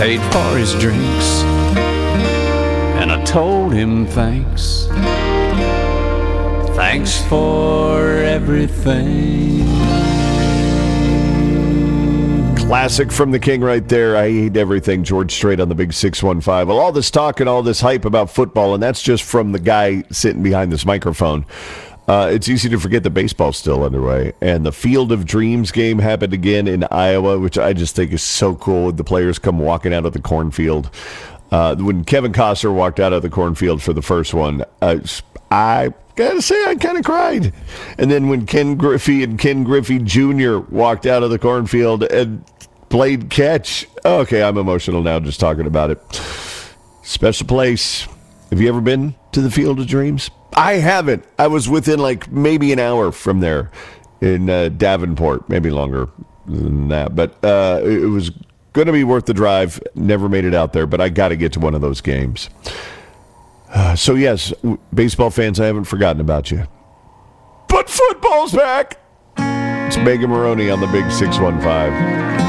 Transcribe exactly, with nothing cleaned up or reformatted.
Paid for his drinks, and I told him thanks. Thanks for everything. Classic from the King right there. I hate everything. George Strait on the big six one five. Well, all this talk and all this hype about football, and that's just from the guy sitting behind this microphone. Uh, it's easy to forget that baseball's still underway. And the Field of Dreams game happened again in Iowa, which I just think is so cool. The players come walking out of the cornfield. Uh, when Kevin Costner walked out of the cornfield for the first one, uh, I got to say I kind of cried. And then when Ken Griffey and Ken Griffey Junior walked out of the cornfield and played catch. Okay, I'm emotional now just talking about it. Special place. Have you ever been to the Field of Dreams? I haven't. I was within like maybe an hour from there in uh, Davenport, maybe longer than that. But uh, it was going to be worth the drive. Never made it out there, but I got to get to one of those games. Uh, so, yes, w- baseball fans, I haven't forgotten about you. But football's back. It's Megan Maroney on the big six one five.